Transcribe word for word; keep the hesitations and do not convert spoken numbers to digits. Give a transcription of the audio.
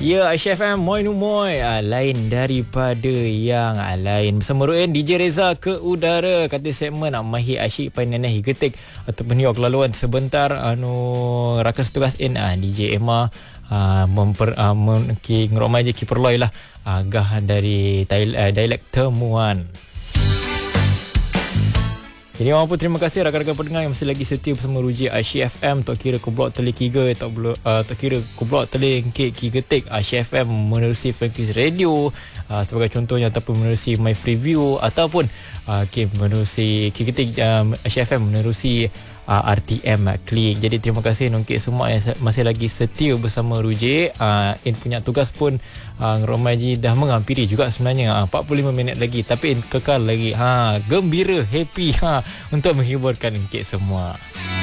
Ya, Aisyah F M, Moi Nu Moi, ah, lain daripada yang ah, lain. Bersama Ruin, D J Reza ke udara. Kata segmen ah, Mahir Asyik Painanah Getik ataupun York laluan sebentar. Anu rakan setugas in ah, D J Emma ah, memper ah, men, ki ngeromai je ki perloi lah agah dari tail, ah, dialek temuan. Jadi orang pun terima kasih rakan-rakan pendengar yang masih lagi setia bersama Ruji Asyik F M. Tak kira ke blok Telik Kiga, tak, uh, tak kira ke blok Telik Ki Getik, Asyik F M menerusi Frankie's Radio uh, sebagai contohnya, ataupun menerusi My Freeview, ataupun uh, okay, menerusi Ki Getik, uh, Asyik F M menerusi uh, R T M Klik. Jadi terima kasih nongkit semua yang masih lagi setia bersama Ruji. uh, In punya tugas pun uh, Ngeromai Ji dah menghampiri juga sebenarnya, uh, empat puluh lima minit lagi, tapi In kekal lagi ha, gembira, happy ha, untuk menghiburkan nongkit semua.